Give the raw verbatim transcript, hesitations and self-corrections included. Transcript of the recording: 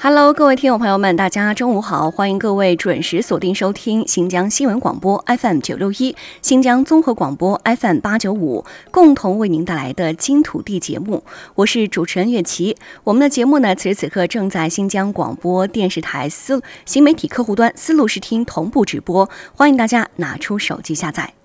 Hello， 各位听友朋友们，大家中午好！欢迎各位准时锁定收听新疆新闻广播 F M 九六一、新疆综合广播 F M 八九五，共同为您带来的金土地节目。我是主持人岳琪。我们的节目呢，此时此刻正在新疆广播电视台思新媒体客户端思路视听同步直播，欢迎大家拿出手机下载。